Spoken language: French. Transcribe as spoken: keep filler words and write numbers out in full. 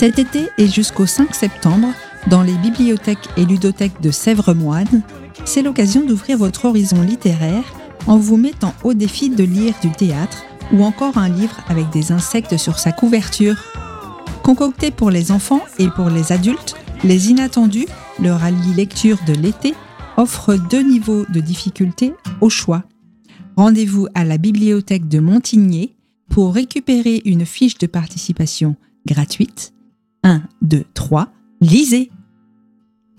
Cet été et jusqu'au cinq septembre, dans les bibliothèques et ludothèques de Sèvres-Moine, c'est l'occasion d'ouvrir votre horizon littéraire en vous mettant au défi de lire du théâtre ou encore un livre avec des insectes sur sa couverture. Concocté pour les enfants et pour les adultes, Les Inattendus, le rallye lecture de l'été, offre deux niveaux de difficulté au choix. Rendez-vous à la bibliothèque de Montigné pour récupérer une fiche de participation gratuite. un, deux, trois, lisez!